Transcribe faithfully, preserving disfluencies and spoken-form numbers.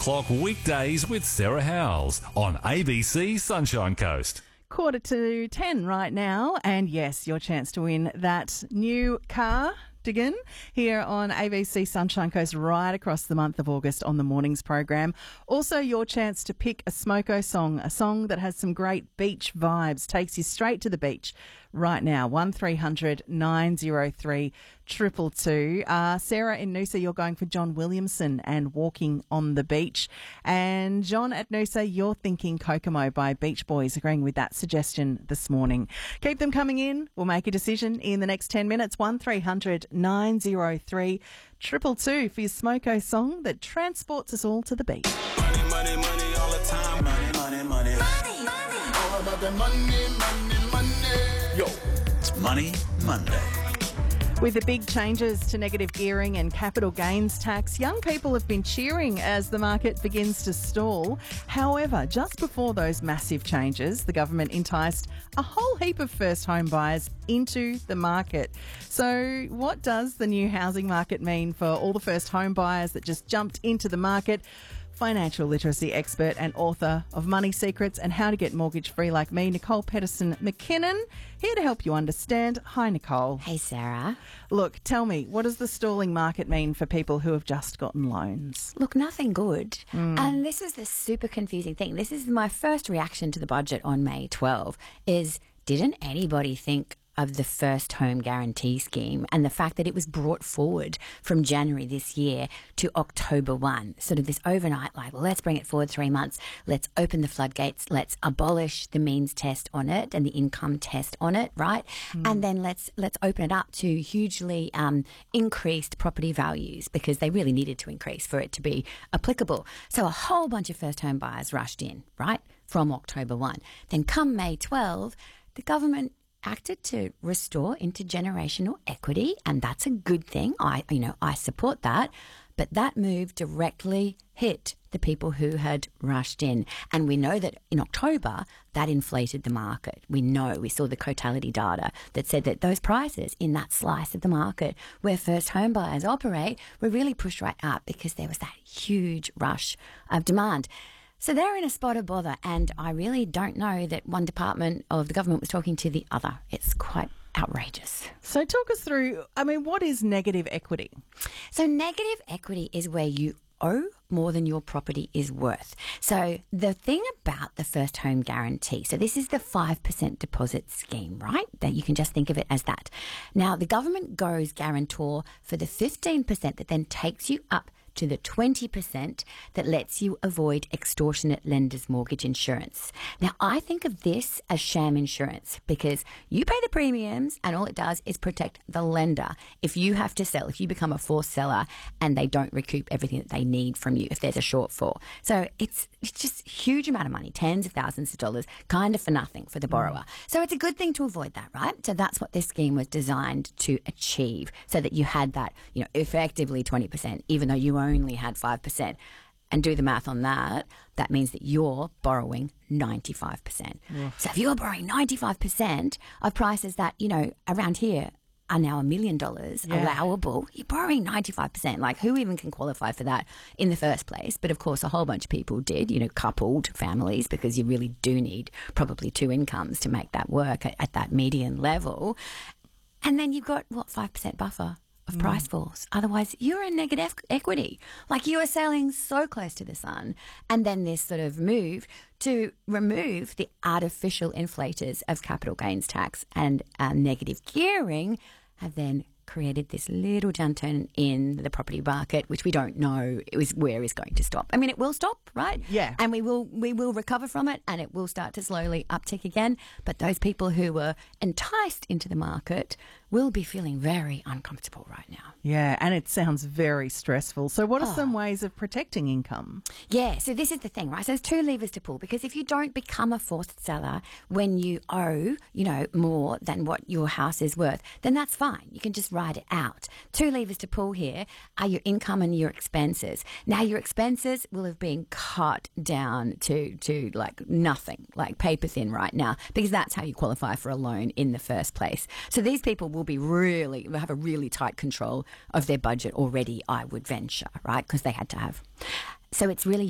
o'clock weekdays with Sarah Howells on A B C Sunshine Coast. Quarter to ten right now, and yes, your chance to win that new car, Diggin, here on A B C Sunshine Coast right across the month of August on the mornings program. Also, your chance to pick a Smoko song, a song that has some great beach vibes, takes you straight to the beach right now. one three hundred nine oh three two two two. Uh, Sarah in Noosa, you're going for John Williamson and Walking on the Beach. And John at Noosa, you're thinking Kokomo by Beach Boys, agreeing with that suggestion this morning. Keep them coming in. We'll make a decision in the next ten minutes. one three hundred nine oh three two two two for your Smoko song that transports us all to the beach. Money, money, money all the time. Money, money, money. Money, money. All about the money, money, money. Yo, it's Money Monday. With the big changes to negative gearing and capital gains tax, young people have been cheering as the market begins to stall. However, just before those massive changes, the government enticed a whole heap of first home buyers into the market. So what does the new housing market mean for all the first home buyers that just jumped into the market? Financial literacy expert and author of Money Secrets and How to Get Mortgage Free Like Me, Nicole Pedersen-McKinnon, here to help you understand. Hi, Nicole. Hey, Sarah. Look, tell me, what does the stalling market mean for people who have just gotten loans? Look, nothing good. Mm. And this is the super confusing thing. This is my first reaction to the budget on May twelfth is, didn't anybody think of the first home guarantee scheme and the fact that it was brought forward from January this year to October first. Sort of this overnight, like, well, let's bring it forward three months. Let's open the floodgates. Let's abolish the means test on it and the income test on it, right? Mm. And then let's let's open it up to hugely um, increased property values because they really needed to increase for it to be applicable. So a whole bunch of first home buyers rushed in, right, from October first. Then come May twelfth, the government acted to restore intergenerational equity, and that's a good thing. I, you know, I support that. But that move directly hit the people who had rushed in. And we know that in October, that inflated the market. We know, we saw the Cotality data that said that those prices in that slice of the market where first home buyers operate were really pushed right up because there was that huge rush of demand. So they're in a spot of bother, and I really don't know that one department of the government was talking to the other. It's quite outrageous. So talk us through, I mean, what is negative equity? So negative equity is where you owe more than your property is worth. So the thing about the first home guarantee, so this is the five percent deposit scheme, right? That you can just think of it as that. Now, the government goes guarantor for the fifteen percent that then takes you up to the twenty percent that lets you avoid extortionate lenders' mortgage insurance. Now, I think of this as sham insurance because you pay the premiums and all it does is protect the lender. If you have to sell, if you become a forced seller and they don't recoup everything that they need from you, if there's a shortfall. So it's, it's just a huge amount of money, tens of thousands of dollars, kind of for nothing for the borrower. Mm. So it's a good thing to avoid that, right? So that's what this scheme was designed to achieve, so that you had that, you know, effectively twenty percent, even though you only had five percent. And do the math on that, that means that you're borrowing ninety-five percent. Yeah. So if you're borrowing ninety-five percent of prices that, you know, around here are now a million dollars yeah. allowable, you're borrowing ninety-five percent. Like, who even can qualify for that in the first place? But of course, a whole bunch of people did, you know, coupled families, because you really do need probably two incomes to make that work at, at that median level. And then you've got, what, five percent buffer of price falls. Otherwise, you're in negative equity. Like, you are sailing so close to the sun. And then this sort of move to remove the artificial inflators of capital gains tax and uh, negative gearing have then created this little downturn in the property market, which we don't know is where is going to stop. I mean, it will stop, right? Yeah. And we will we will recover from it, and it will start to slowly uptick again. But those people who were enticed into the market will be feeling very uncomfortable right now. Yeah, and it sounds very stressful. So what are Oh. some ways of protecting income? Yeah, so this is the thing, right? So there's two levers to pull, because if you don't become a forced seller when you owe, you know, more than what your house is worth, then that's fine. You can just ride it out. Two levers to pull here are your income and your expenses. Now, your expenses will have been cut down to, to like nothing, like paper thin right now, because that's how you qualify for a loan in the first place. So these people will be really, will have a really tight control of their budget already, I would venture, right? Because they had to have. So it's really